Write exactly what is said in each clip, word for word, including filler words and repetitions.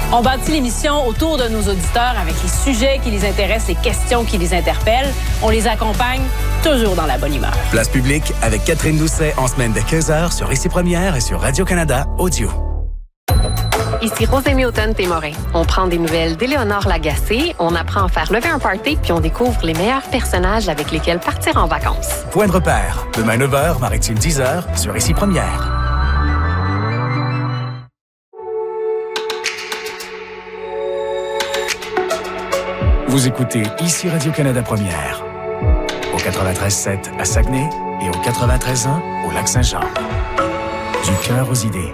On bâtit l'émission autour de nos auditeurs avec les sujets qui les intéressent, les questions qui les interpellent. On les accompagne toujours dans la bonne humeur. Place publique avec Catherine Doucet en semaine de quinze heures sur Ici Première et sur Radio-Canada Audio. Ici Rosémie Automne-Témorin. On prend des nouvelles d'Éléonore Lagacé, on apprend à faire lever un party, puis on découvre les meilleurs personnages avec lesquels partir en vacances. Point de repère, demain neuf heures, Maritime dix heures, sur Ici Première. Vous écoutez Ici Radio-Canada Première, au quatre-vingt-treize sept à Saguenay et au quatre-vingt-treize un au Lac-Saint-Jean. Du cœur aux idées.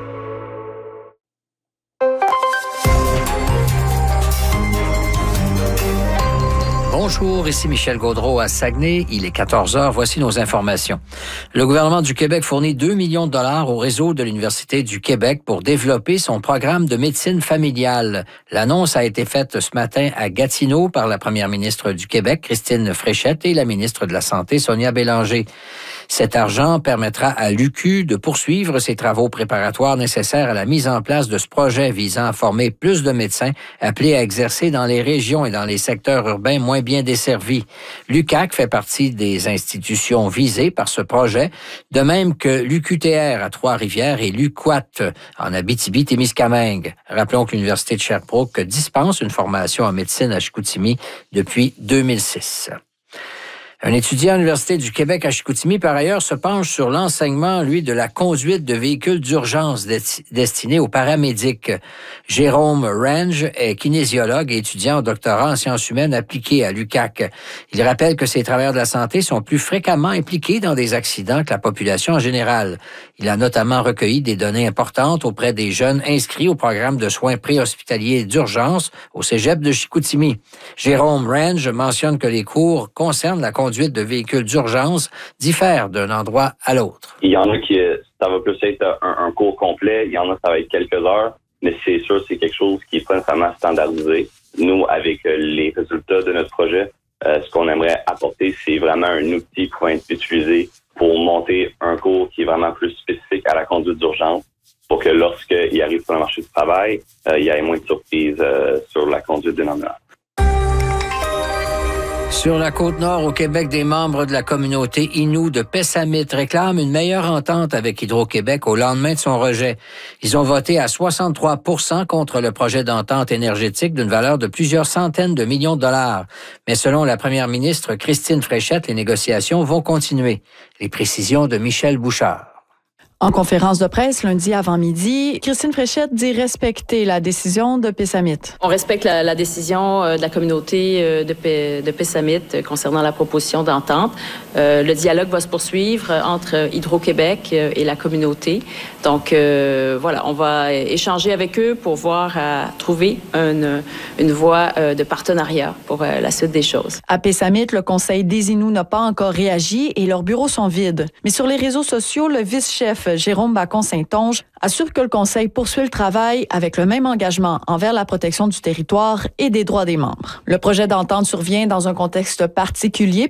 Bonjour, ici Michel Gaudreault à Saguenay. Il est quatorze heures. Voici nos informations. Le gouvernement du Québec fournit deux millions de dollars au réseau de l'Université du Québec pour développer son programme de médecine familiale. L'annonce a été faite ce matin à Gatineau par la première ministre du Québec, Christine Fréchette, et la ministre de la Santé, Sonia Bélanger. Cet argent permettra à l'U Q de poursuivre ses travaux préparatoires nécessaires à la mise en place de ce projet visant à former plus de médecins appelés à exercer dans les régions et dans les secteurs urbains moins bien desservis. L'U Q A C fait partie des institutions visées par ce projet, de même que l'U Q T R à Trois-Rivières et l'U Q U A T en Abitibi-Témiscamingue. Rappelons que l'Université de Sherbrooke dispense une formation en médecine à Chicoutimi depuis deux mille six. Un étudiant à l'Université du Québec à Chicoutimi, par ailleurs, se penche sur l'enseignement, lui, de la conduite de véhicules d'urgence destinés aux paramédics. Jérôme Range est kinésiologue et étudiant au doctorat en sciences humaines appliquées à l'U Q A C. Il rappelle que ces travailleurs de la santé sont plus fréquemment impliqués dans des accidents que la population en général. Il a notamment recueilli des données importantes auprès des jeunes inscrits au programme de soins préhospitaliers d'urgence au cégep de Chicoutimi. Jérôme Range mentionne que les cours concernent la conduite de véhicules d'urgence diffèrent d'un endroit à l'autre. Il y en a qui, ça va plus être un, un cours complet, il y en a ça va être quelques heures, mais c'est sûr c'est quelque chose qui est pas nécessairement standardisé. Nous, avec les résultats de notre projet, euh, ce qu'on aimerait apporter, c'est vraiment un outil qui va être utilisé pour monter un cours qui est vraiment plus spécifique à la conduite d'urgence, pour que lorsqu'il arrive sur le marché du travail, euh, il y ait moins de surprises euh, sur la conduite d'une ambulance. Sur la Côte-Nord, au Québec, des membres de la communauté Innu de Pessamit réclament une meilleure entente avec Hydro-Québec au lendemain de son rejet. Ils ont voté à soixante-trois pour cent contre le projet d'entente énergétique d'une valeur de plusieurs centaines de millions de dollars. Mais selon la première ministre Christine Fréchette, les négociations vont continuer. Les précisions de Michel Bouchard. En conférence de presse lundi avant midi, Christine Fréchette dit respecter la décision de Pessamit. On respecte la, la décision de la communauté de, P, de Pessamit concernant la proposition d'entente. Euh, le dialogue va se poursuivre entre Hydro-Québec et la communauté. Donc euh, voilà, on va échanger avec eux pour voir à trouver une, une voie de partenariat pour la suite des choses. À Pessamit, le conseil des Inuits n'a pas encore réagi et leurs bureaux sont vides. Mais sur les réseaux sociaux, le vice-chef Jérôme Bacon-Saint-Onge assure que le Conseil poursuit le travail avec le même engagement envers la protection du territoire et des droits des membres. Le projet d'entente survient dans un contexte particulier